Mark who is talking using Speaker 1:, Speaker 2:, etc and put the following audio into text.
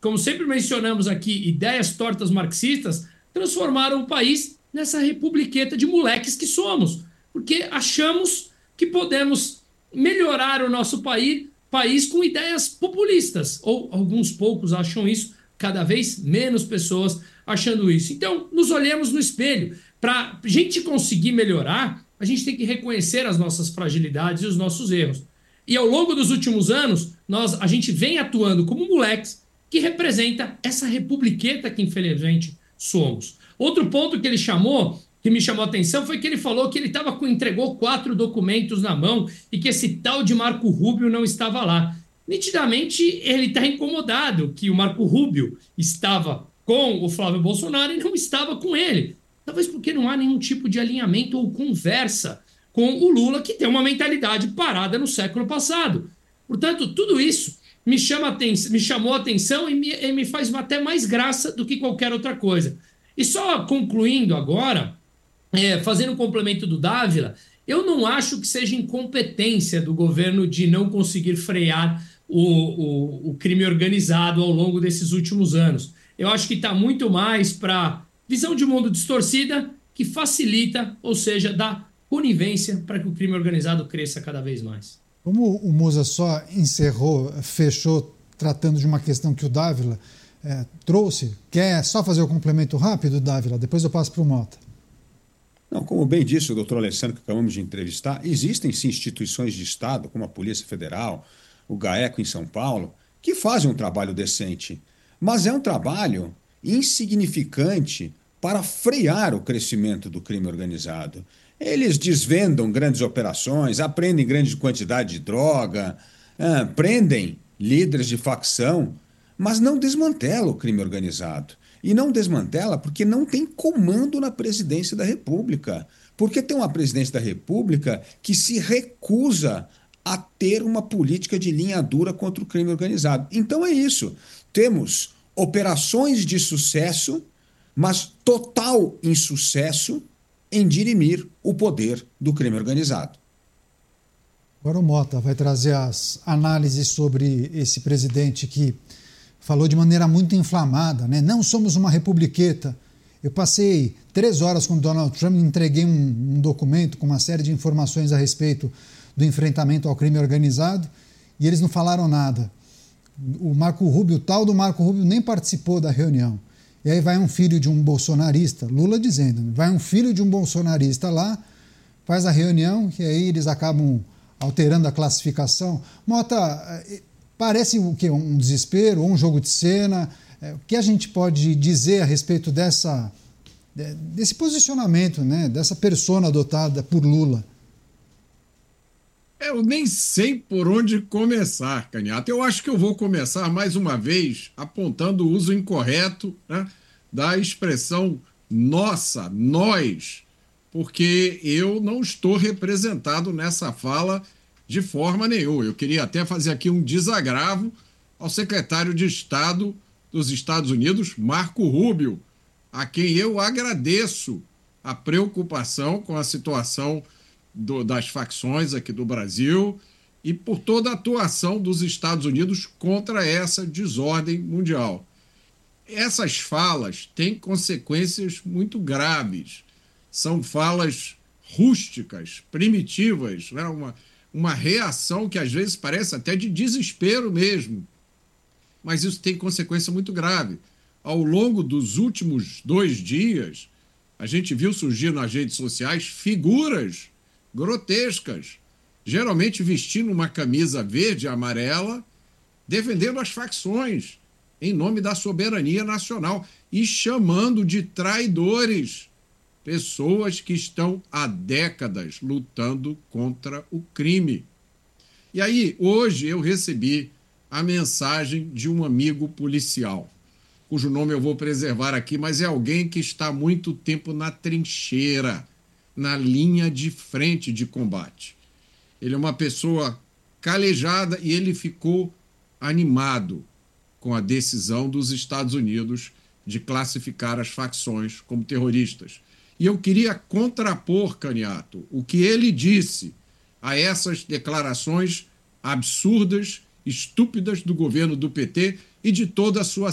Speaker 1: como sempre mencionamos aqui, ideias tortas marxistas, transformaram o país nessa republiqueta de moleques que somos, porque achamos que podemos melhorar o nosso país com ideias populistas, ou alguns poucos acham isso, cada vez menos pessoas achando isso. Então, nos olhemos no espelho. Para a gente conseguir melhorar, a gente tem que reconhecer as nossas fragilidades e os nossos erros. E ao longo dos últimos anos, a gente vem atuando como moleques que representa essa republiqueta que infelizmente somos. Outro ponto que ele chamou, que me chamou a atenção, foi que ele falou que ele entregou 4 documentos na mão e que esse tal de Marco Rubio não estava lá. Nitidamente, ele está incomodado que o Marco Rubio estava com o Flávio Bolsonaro e não estava com ele. Talvez porque não há nenhum tipo de alinhamento ou conversa com o Lula, que tem uma mentalidade parada no século passado. Portanto, tudo isso me chamou a atenção e me faz até mais graça do que qualquer outra coisa. E só concluindo agora, fazendo um complemento do Dávila, eu não acho que seja incompetência do governo de não conseguir frear o crime organizado ao longo desses últimos anos. Eu acho que está muito mais para visão de mundo distorcida que facilita, ou seja, dá conivência para que o crime organizado cresça cada vez mais.
Speaker 2: Como o Musa só fechou tratando de uma questão que o Dávila trouxe, quer só fazer o complemento rápido, Dávila? Depois eu passo para o Mota.
Speaker 3: Não, como bem disse o doutor Alessandro, que acabamos de entrevistar, existem sim instituições de Estado, como a Polícia Federal, o GAECO em São Paulo, que fazem um trabalho decente, mas é um trabalho insignificante para frear o crescimento do crime organizado. Eles desvendam grandes operações, apreendem grande quantidade de droga, prendem líderes de facção, mas não desmantela o crime organizado. E não desmantela porque não tem comando na presidência da República. Porque tem uma presidência da República que se recusa a ter uma política de linha dura contra o crime organizado. Então é isso. Temos operações de sucesso, mas total insucesso em dirimir o poder do crime organizado.
Speaker 2: Agora o Mota vai trazer as análises sobre esse presidente que falou de maneira muito inflamada, né? Não somos uma republiqueta. Eu passei 3 horas com o Donald Trump e entreguei um documento com uma série de informações a respeito do enfrentamento ao crime organizado e eles não falaram nada. O Marco Rubio, o tal do Marco Rubio, nem participou da reunião. E aí vai um filho de um bolsonarista, Lula dizendo, vai um filho de um bolsonarista lá, faz a reunião e aí eles acabam alterando a classificação. Mota, parece o quê? Um desespero ou um jogo de cena? O que a gente pode dizer a respeito desse posicionamento, né? Dessa persona adotada por Lula?
Speaker 4: Eu nem sei por onde começar, Canhato. Eu acho que eu vou começar mais uma vez apontando o uso incorreto, né, da expressão nossa, nós, porque eu não estou representado nessa fala de forma nenhuma. Eu queria até fazer aqui um desagravo ao secretário de Estado dos Estados Unidos, Marco Rubio, a quem eu agradeço a preocupação com a situação das facções aqui do Brasil e por toda a atuação dos Estados Unidos contra essa desordem mundial. Essas falas têm consequências muito graves. São falas rústicas, primitivas, né? Uma reação que às vezes parece até de desespero mesmo. Mas isso tem consequência muito grave. Ao longo dos últimos 2 dias, a gente viu surgir nas redes sociais figuras grotescas, geralmente vestindo uma camisa verde e amarela, defendendo as facções em nome da soberania nacional e chamando de traidores pessoas que estão há décadas lutando contra o crime. E aí, hoje eu recebi a mensagem de um amigo policial, cujo nome eu vou preservar aqui, mas é alguém que está há muito tempo na trincheira, na linha de frente de combate. Ele é uma pessoa calejada e ele ficou animado com a decisão dos Estados Unidos de classificar as facções como terroristas. E eu queria contrapor, Canhato, o que ele disse a essas declarações absurdas, estúpidas do governo do PT e de toda a sua